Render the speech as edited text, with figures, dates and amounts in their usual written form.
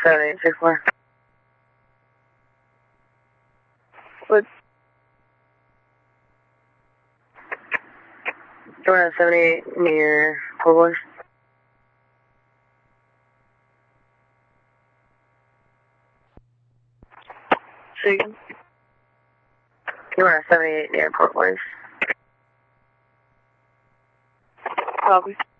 7864. What? Door 78 near Poor Boys. Say again? Door 78 near Port Boys. Copy.